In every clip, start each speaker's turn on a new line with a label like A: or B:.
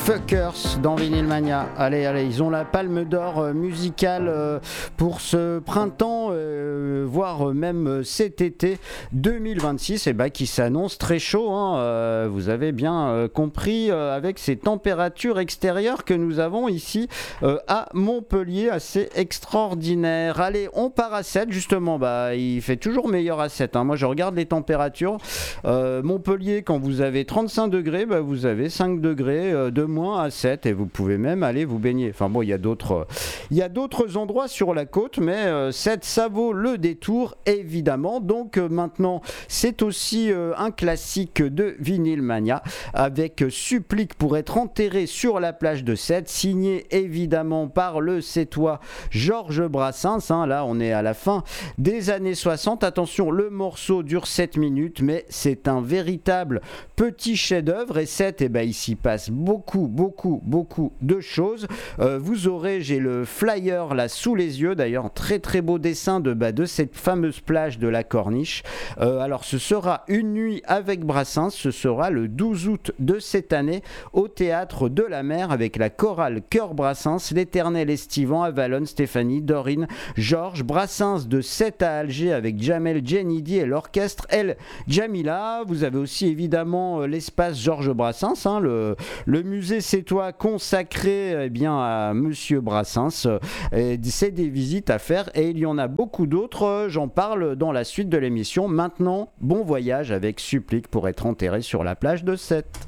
A: Fuckers dans Vinyl Mania. Allez, ils ont la palme d'or musicale pour ce printemps, voire même cet été 2026, qui s'annonce très chaud. Vous avez bien compris avec ces températures extérieures que nous avons ici à Montpellier, assez extraordinaire. Allez, on part à 7 justement. Il fait toujours meilleur à 7. Moi, je regarde les températures. Montpellier, quand vous avez 35 degrés, vous avez 5 degrés de moins à 7 et vous pouvez même aller vous baigner. Enfin bon, il y a d'autres endroits sur la côte, mais 7, ça vaut le détour, évidemment. Donc maintenant, c'est aussi un classique de Vinyl Mania avec Supplique pour être enterré sur la plage de 7, signé évidemment par le Sétois Georges Brassens. Là, on est à la fin des années 60. Attention, le morceau dure 7 minutes, mais c'est un véritable petit chef-d'œuvre. Et 7, il s'y passe beaucoup de choses. Vous aurez, j'ai le flyer là sous les yeux, d'ailleurs, un très très beau dessin de cette fameuse plage de la Corniche. Alors, ce sera une nuit avec Brassens. Ce sera le 12 août de cette année au Théâtre de la Mer avec la chorale Chœur Brassens, l'Éternel Estivant à Valonne, Stéphanie, Dorine, Georges, Brassens de 7 à Alger avec Jamel Djenidi et l'orchestre El Jamila. Vous avez aussi évidemment l'espace Georges Brassens, le musée sétois consacré à Monsieur Brassens. C'est des visites à faire et il y en a beaucoup d'autres. J'en parle dans la suite de l'émission. Maintenant, bon voyage avec Supplique pour être enterré sur la plage de Sète.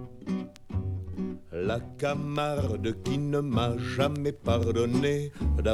B: La camarde qui ne m'a jamais pardonné